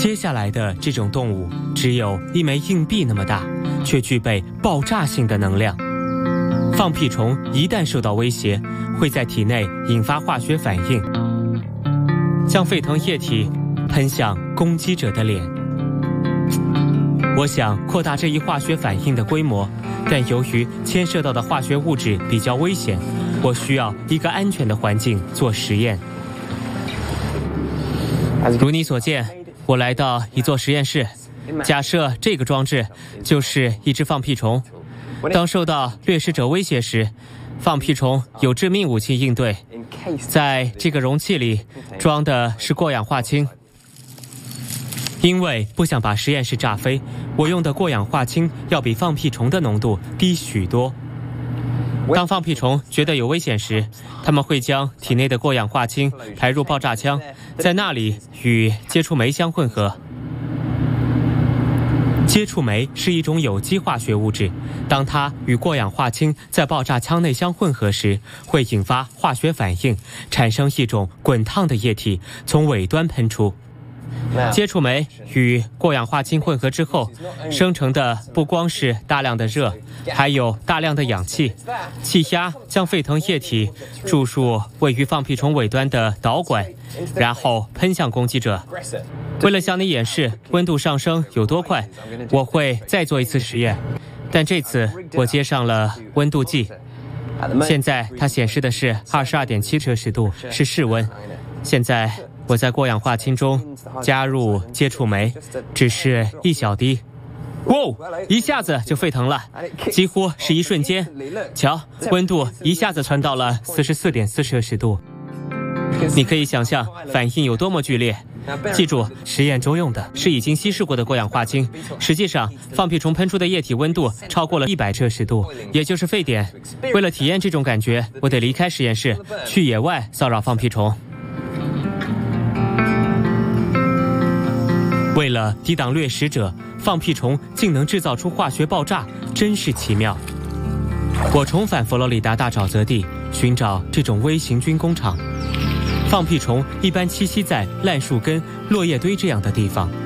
接下来的这种动物只有一枚硬币那么大，却具备爆炸性的能量。放屁虫一旦受到威胁，会在体内引发化学反应，将沸腾液体喷向攻击者的脸。我想扩大这一化学反应的规模，但由于牵涉到的化学物质比较危险，我需要一个安全的环境做实验。如你所见，我来到一座实验室，假设这个装置就是一只放屁虫。当受到掠食者威胁时，放屁虫有致命武器应对。在这个容器里装的是过氧化氢。因为不想把实验室炸飞，我用的过氧化氢要比放屁虫的浓度低许多。当放屁虫觉得有危险时，它们会将体内的过氧化氢排入爆炸腔，在那里与接触酶相混合。接触酶是一种有机化学物质，当它与过氧化氢在爆炸腔内相混合时，会引发化学反应，产生一种滚烫的液体从尾端喷出。接触酶与过氧化氢混合之后，生成的不光是大量的热，还有大量的氧气。气压将沸腾液体注入位于放屁虫尾端的导管，然后喷向攻击者。为了向你演示温度上升有多快，我会再做一次实验，但这次我接上了温度计。现在它显示的是22.7摄氏度，是室温。现在我在过氧化氢中加入接触酶，只是一小滴。哇，一下子就沸腾了，几乎是一瞬间。瞧，温度一下子窜到了44.4摄氏度。你可以想象反应有多么剧烈。记住，实验中用的是已经稀释过的过氧化氢。实际上，放屁虫喷出的液体温度超过了100摄氏度，也就是沸点。为了体验这种感觉，我得离开实验室，去野外骚扰放屁虫。为了抵挡掠食者，放屁虫竟能制造出化学爆炸，真是奇妙。我重返佛罗里达大沼泽地，寻找这种微型军工厂。放屁虫一般栖息在烂树根、落叶堆这样的地方。